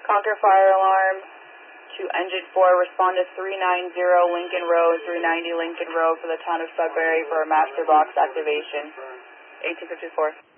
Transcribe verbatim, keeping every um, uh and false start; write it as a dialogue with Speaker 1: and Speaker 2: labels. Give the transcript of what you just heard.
Speaker 1: Conquer fire alarm to engine four. Respond to three ninety Lincoln Road, three ninety Lincoln Road for the town of Sudbury for a master box activation. eighteen fifty-four.